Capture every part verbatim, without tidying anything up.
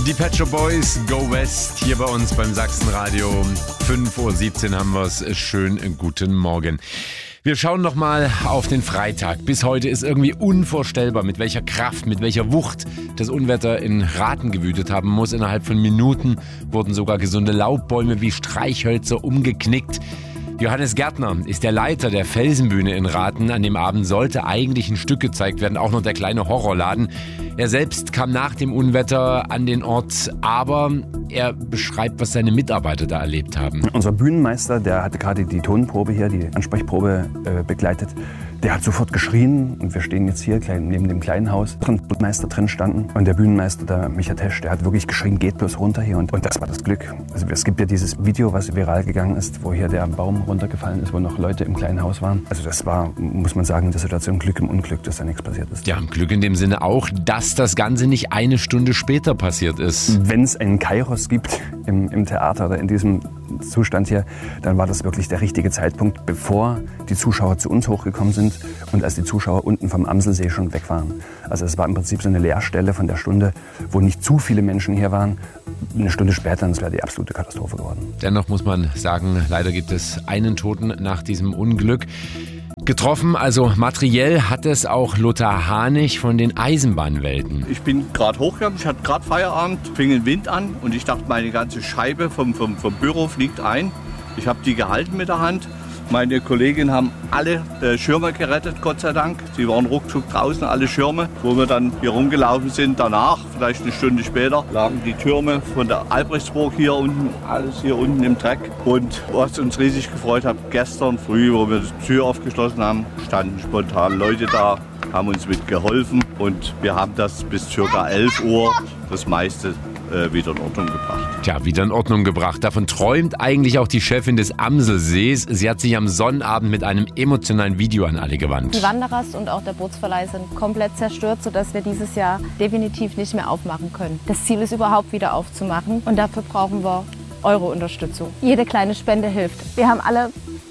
Die Pet Shop Boys, Go West, hier bei uns beim Sachsenradio. fünf Uhr siebzehn haben wir es. Schön guten Morgen. Wir schauen noch mal auf den Freitag. Bis heute ist irgendwie unvorstellbar, mit welcher Kraft, mit welcher Wucht das Unwetter in Rathen gewütet haben muss. Innerhalb von Minuten wurden sogar gesunde Laubbäume wie Streichhölzer umgeknickt. Johannes Gärtner ist der Leiter der Felsenbühne in Rathen. An dem Abend sollte eigentlich ein Stück gezeigt werden, auch noch der kleine Horrorladen. Er selbst kam nach dem Unwetter an den Ort, aber er beschreibt, was seine Mitarbeiter da erlebt haben. Unser Bühnenmeister, der hatte gerade die Tonprobe hier, die Ansprechprobe äh, begleitet. Der hat sofort geschrien und wir stehen jetzt hier klein, neben dem kleinen Haus, wo der Bühnenmeister drin standen. Und der Bühnenmeister, der Micha Tesch, der hat wirklich geschrien, geht bloß runter hier. Und, und das war das Glück. Also es gibt ja dieses Video, was viral gegangen ist, wo hier der Baum runtergefallen ist, wo noch Leute im kleinen Haus waren. Also das war, muss man sagen, in der Situation Glück im Unglück, dass da nichts passiert ist. Ja, Glück in dem Sinne auch, dass das Ganze nicht eine Stunde später passiert ist. Wenn es einen Kairos gibt im, im Theater oder in diesem Zustand hier, dann war das wirklich der richtige Zeitpunkt, bevor die Zuschauer zu uns hochgekommen sind und als die Zuschauer unten vom Amselsee schon weg waren. Also es war im Prinzip so eine Leerstelle von der Stunde, wo nicht zu viele Menschen hier waren. Eine Stunde später, das wäre die absolute Katastrophe geworden. Dennoch muss man sagen, leider gibt es einen Toten nach diesem Unglück. Getroffen, also materiell, hat es auch Lothar Hanig von den Eisenbahnwelten. Ich bin gerade hochgegangen, ich hatte gerade Feierabend, fing ein Wind an und ich dachte, meine ganze Scheibe vom, vom, vom Büro fliegt ein. Ich habe die gehalten mit der Hand. Meine Kolleginnen haben alle äh, Schirme gerettet, Gott sei Dank. Sie waren ruckzuck draußen, alle Schirme. Wo wir dann hier rumgelaufen sind, danach, vielleicht eine Stunde später, lagen die Türme von der Albrechtsburg hier unten, alles hier unten im Dreck. Und was uns riesig gefreut hat, gestern früh, wo wir die Tür aufgeschlossen haben, standen spontan Leute da, haben uns mitgeholfen. Und wir haben das bis ca. elf Uhr, das meiste, äh, wieder in Ordnung gebracht. Tja, wieder in Ordnung gebracht. Davon träumt eigentlich auch die Chefin des Amselsees. Sie hat sich am Sonnabend mit einem emotionalen Video an alle gewandt. Die Wanderers und auch der Bootsverleih sind komplett zerstört, sodass wir dieses Jahr definitiv nicht mehr aufmachen können. Das Ziel ist überhaupt wieder aufzumachen und dafür brauchen wir eure Unterstützung. Jede kleine Spende hilft. Wir haben alle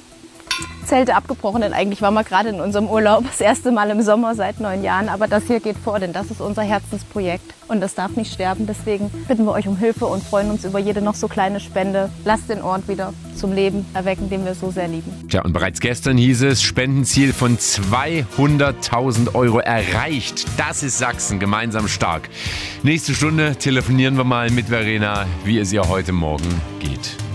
Zelte abgebrochen, denn eigentlich waren wir gerade in unserem Urlaub, das erste Mal im Sommer seit neun Jahren. Aber das hier geht vor, denn das ist unser Herzensprojekt und das darf nicht sterben. Deswegen bitten wir euch um Hilfe und freuen uns über jede noch so kleine Spende. Lasst den Ort wieder zum Leben erwecken, den wir so sehr lieben. Tja, und bereits gestern hieß es, Spendenziel von zweihunderttausend Euro erreicht. Das ist Sachsen, gemeinsam stark. Nächste Stunde telefonieren wir mal mit Verena, wie es ihr heute Morgen geht.